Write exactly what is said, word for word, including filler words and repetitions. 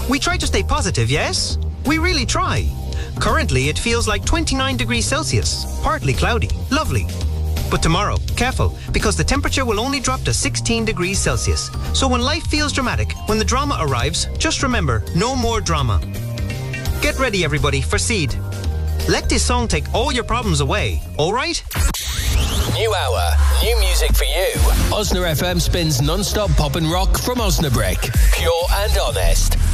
We try to stay positive, yes? We really try. Currently, it feels like twenty-nine degrees Celsius, partly cloudy. Lovely. But tomorrow, careful, because the temperature will only drop to sixteen degrees Celsius. So when life feels dramatic, when the drama arrives, just remember, no more drama. Get ready, everybody, for Seed. Let this song take all your problems away, all right? New hour, new music for you. Osna F M spins non-stop pop and rock from Osnabrück. Pure and honest.